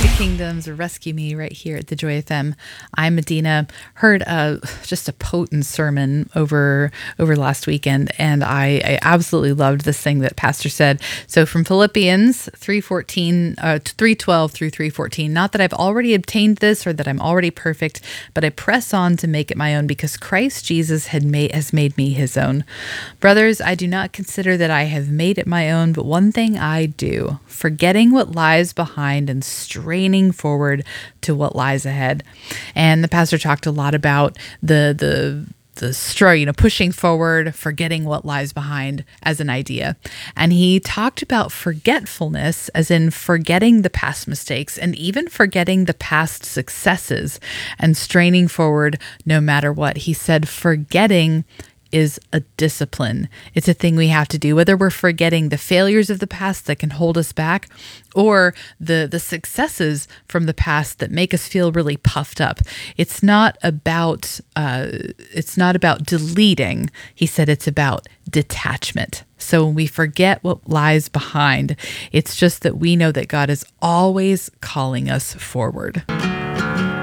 Kingdoms Rescue Me right here at the Joy FM. I'm Medina. Heard just a potent sermon over last weekend, and I absolutely loved this thing that Pastor said. So from Philippians 3:12 through 3:14, not that I've already obtained this or that I'm already perfect, but I press on to make it my own because Christ Jesus has made me his own. Brothers, I do not consider that I have made it my own, but one thing I do, forgetting what lies behind and straining forward to what lies ahead. And the pastor talked a lot about the pushing forward, forgetting what lies behind as an idea. And he talked about forgetfulness as in forgetting the past mistakes and even forgetting the past successes and straining forward no matter what. He said forgetting is a discipline. It's a thing we have to do, whether we're forgetting the failures of the past that can hold us back or the successes from the past that make us feel really puffed up. It's not about deleting. He said it's about detachment. So when we forget what lies behind, it's just that we know that God is always calling us forward.